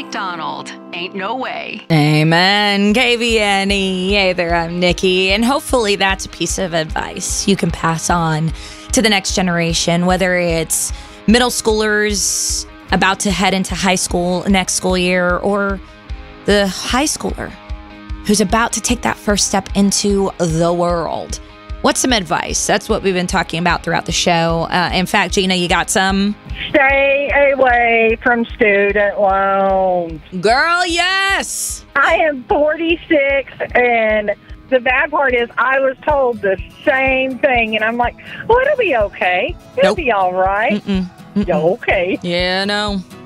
McDonald. Ain't no way. Amen. KVNE. Hey there, I'm Nikki. And hopefully that's a piece of advice you can pass on to the next generation, whether it's middle schoolers about to head into high school next school year, or the high schooler who's about to take that first step into the world. What's some advice? That's what we've been talking about throughout the show. In fact, Gina, you got some? Stay away from student loans. Girl, yes! I am 46, and the bad part is I was told the same thing, and I'm like, well, it'll be okay. It'll be all right. Mm-mm. Yeah, okay. Yeah, no.